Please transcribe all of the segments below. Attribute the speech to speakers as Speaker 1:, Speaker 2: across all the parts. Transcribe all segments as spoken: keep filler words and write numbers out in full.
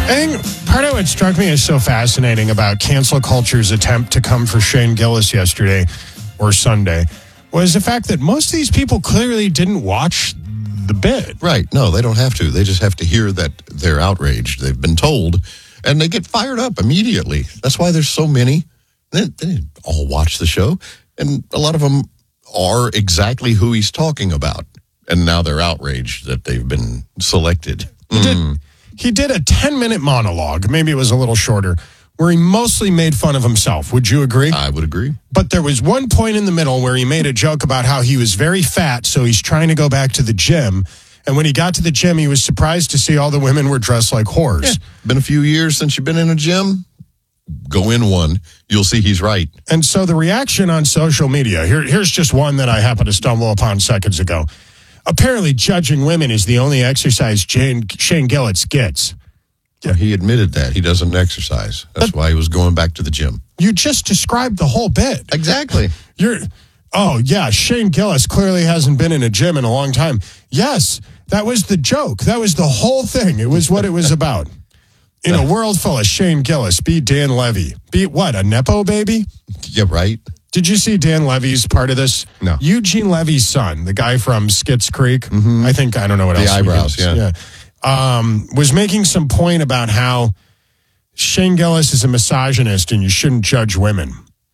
Speaker 1: I think part of what struck me as so fascinating about cancel culture's attempt to come for Shane Gillis yesterday or Sunday was the fact that most of these people clearly didn't watch the bit.
Speaker 2: Right. No, they don't have to. They just have to hear that they're outraged. They've been told, and they get fired up immediately. That's why there's so many. They, they didn't all watch the show, and a lot of them are exactly who he's talking about, and now they're outraged that they've been selected.
Speaker 1: He
Speaker 2: Mm.
Speaker 1: did, he did a ten-minute monologue, maybe it was a little shorter, where he mostly made fun of himself. Would you agree?
Speaker 2: I would agree.
Speaker 1: But there was one point in the middle where he made a joke about how he was very fat, so he's trying to go back to the gym. And when he got to the gym, he was surprised to see all the women were dressed like whores.
Speaker 2: Yeah. Been a few years since you've been in a gym? Go in one. You'll see he's right.
Speaker 1: And so the reaction on social media, here, here's just one that I happened to stumble upon seconds ago. Apparently, judging women is the only exercise Jane, Shane Gillis gets.
Speaker 2: Yeah. He admitted that. He doesn't exercise. That's but why he was going back to the gym.
Speaker 1: You just described the whole bit.
Speaker 2: Exactly.
Speaker 1: You're, oh, yeah, Shane Gillis clearly hasn't been in a gym in a long time. Yes, that was the joke. That was the whole thing. It was what it was about. In a world full of Shane Gillis, be Dan Levy. Be what, a Nepo baby?
Speaker 2: Yeah, right.
Speaker 1: Did you see Dan Levy's part of this?
Speaker 2: No.
Speaker 1: Eugene Levy's son, the guy from Schitt's Creek,
Speaker 2: Mm-hmm.
Speaker 1: I think, I don't know what
Speaker 2: the
Speaker 1: else.
Speaker 2: The eyebrows, yeah.
Speaker 1: yeah. Um, was making some point about how Shane Gillis is a misogynist and you shouldn't judge women.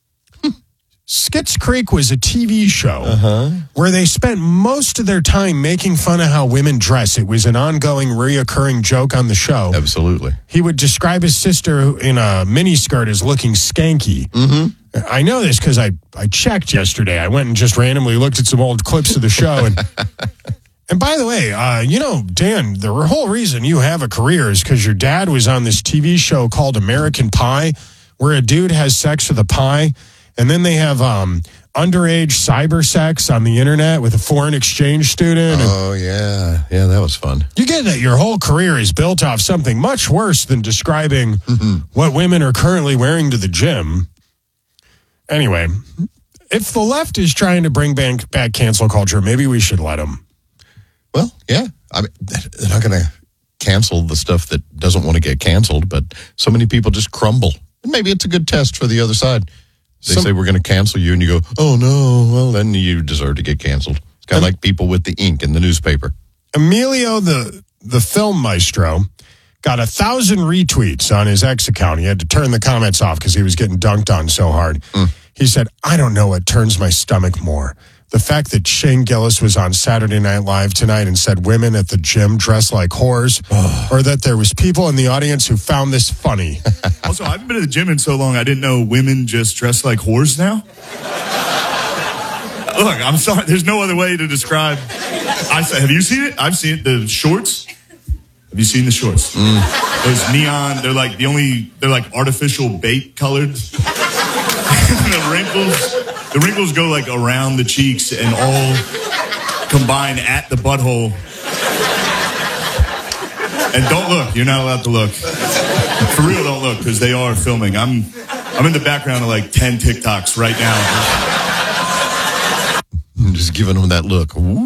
Speaker 1: Schitt's Creek was a T V show
Speaker 2: uh-huh.
Speaker 1: where they spent most of their time making fun of how women dress. It was an ongoing, reoccurring joke on the show.
Speaker 2: Absolutely.
Speaker 1: He would describe his sister in a miniskirt as looking skanky.
Speaker 2: Mm-hmm.
Speaker 1: I know this because I, I checked yesterday. I went and just randomly looked at some old clips of the show. And and by the way, uh, you know, Dan, the whole reason you have a career is because your dad was on this T V show called American Pie, where a dude has sex with a pie. And then they have um, underage cyber sex on the internet with a foreign exchange student.
Speaker 2: Oh, yeah. Yeah, that was fun.
Speaker 1: You get that your whole career is built off something much worse than describing
Speaker 2: Mm-hmm.
Speaker 1: what women are currently wearing to the gym. Anyway, if the left is trying to bring back, back cancel culture, maybe we should let them.
Speaker 2: Well, yeah. I mean, they're not going to cancel the stuff that doesn't want to get canceled, but so many people just crumble. And maybe it's a good test for the other side. They
Speaker 1: Some,
Speaker 2: say we're going to cancel you, and you go, oh, no, well, then you deserve to get canceled. It's kind of like people with the ink in the newspaper.
Speaker 1: Emilio, the, the film maestro, got a thousand retweets on his X account. He had to turn the comments off because he was getting dunked on so hard.
Speaker 2: Mm.
Speaker 1: He said, I don't know what turns my stomach more. The fact that Shane Gillis was on Saturday Night Live tonight and said women at the gym dress like whores, or that there was people in the audience who found this funny.
Speaker 3: Also, I haven't been to the gym in so long, I didn't know women just dress like whores now. Look, I'm sorry, there's no other way to describe. I said, have you seen it? I've seen it. The shorts. Have you seen the shorts?
Speaker 2: Mm.
Speaker 3: Those neon, they're like the only, they're like artificial bait colored. The wrinkles. The wrinkles go like around the cheeks and all combine at the butthole. And don't look. You're not allowed to look. For real, don't look, because they are filming. I'm I'm in the background of like ten TikToks right now.
Speaker 2: I'm just giving them that look. Ooh.